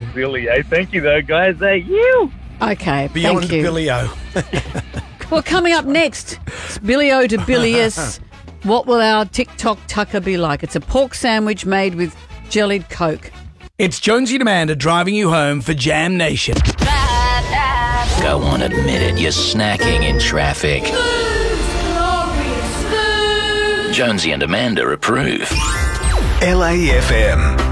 Billy-O. Thank you, though, guys. Thank you. Okay, Beyond thank you. Billy-O. Well, coming up next, it's Billy-O to Billius. What will our TikTok tucker be like? It's a pork sandwich made with jellied Coke. It's Jonesy and Amanda driving you home for Jam Nation. Go on, admit it, you're snacking in traffic. Jonesy and Amanda approve. LAFM.